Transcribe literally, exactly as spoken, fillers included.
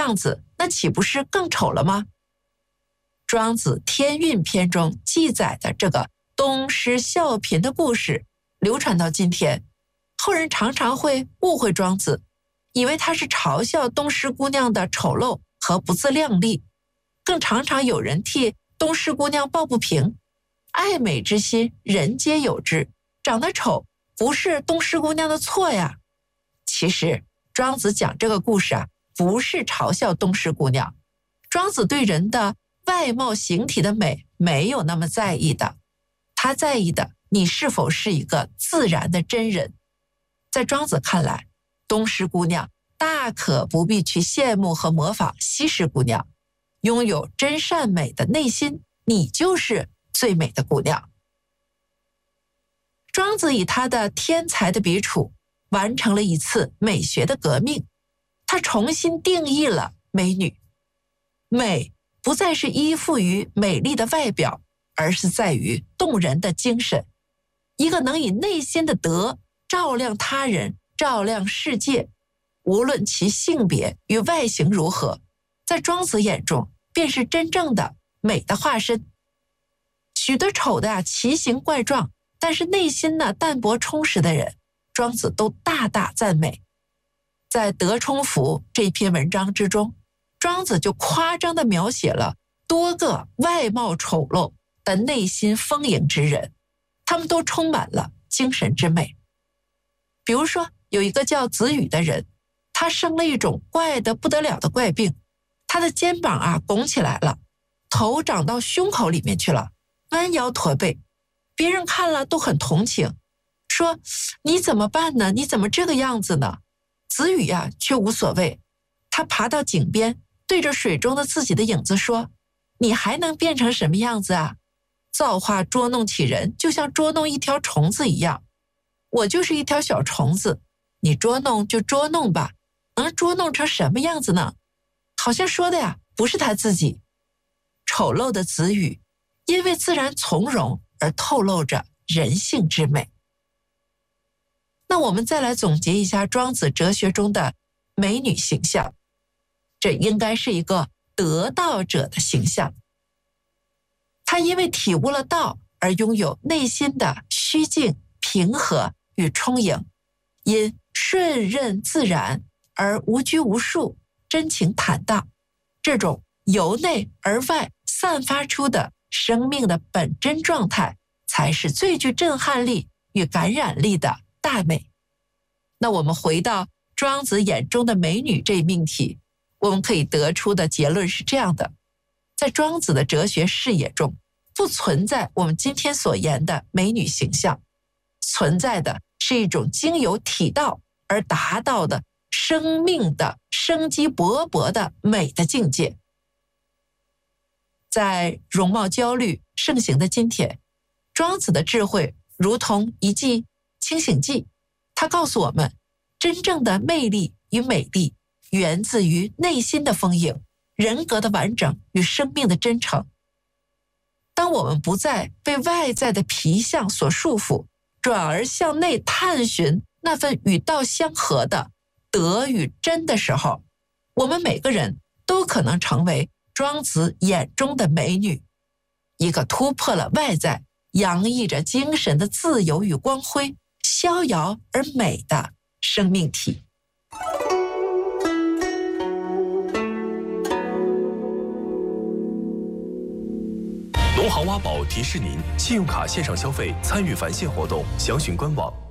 样子，那岂不是更丑了吗？庄子《天运篇》中记载的这个东施效颦的故事流传到今天，后人常常会误会庄子，以为他是嘲笑东施姑娘的丑陋和不自量力，更常常有人替东施姑娘抱不平。爱美之心人皆有之，长得丑不是东施姑娘的错呀。其实庄子讲这个故事啊，不是嘲笑东施姑娘，庄子对人的外貌形体的美没有那么在意的，他在意的你是否是一个自然的真人。在庄子看来，东施姑娘大可不必去羡慕和模仿西施姑娘，拥有真善美的内心，你就是最美的姑娘。庄子以他的天才的笔触，完成了一次美学的革命。他重新定义了美女，美不再是依附于美丽的外表，而是在于动人的精神。一个能以内心的德照亮他人，照亮世界，无论其性别与外形如何，在庄子眼中便是真正的美的化身。许多丑的啊奇形怪状，但是内心呢淡泊充实的人，庄子都大大赞美。在《德充符》这篇文章之中，庄子就夸张地描写了多个外貌丑陋的内心丰盈之人，他们都充满了精神之美。比如说，有一个叫子羽的人，他生了一种怪得不得了的怪病，他的肩膀啊拱起来了，头长到胸口里面去了，弯腰驼背，别人看了都很同情，说你怎么办呢？你怎么这个样子呢？子羽啊却无所谓，他爬到井边，对着水中的自己的影子说，你还能变成什么样子啊？造化捉弄起人，就像捉弄一条虫子一样，我就是一条小虫子，你捉弄就捉弄吧，能捉弄成什么样子呢？好像说的呀不是他自己。丑陋的子羽因为自然从容而透露着人性之美。那我们再来总结一下庄子哲学中的美女形象，这应该是一个得道者的形象。他因为体悟了道而拥有内心的虚静、平和与充盈，因顺任自然而无拘无束、真情坦荡，这种由内而外散发出的生命的本真状态，才是最具震撼力与感染力的大美。那我们回到庄子眼中的美女这一命题，我们可以得出的结论是这样的：在庄子的哲学视野中，不存在我们今天所言的美女形象，存在的是一种经由体道而达到的生命的生机勃勃的美的境界。在容貌焦虑盛行的今天，庄子的智慧如同一剂清醒剂，它告诉我们，真正的魅力与美丽源自于内心的丰盈、人格的完整与生命的真诚。当我们不再被外在的皮相所束缚，转而向内探寻那份与道相合的德与真的时候，我们每个人都可能成为庄子眼中的美女，一个突破了外在、洋溢着精神的自由与光辉、逍遥而美的生命体。 农行挖宝提示您，信用卡线上消费参与返现活动，详询官网。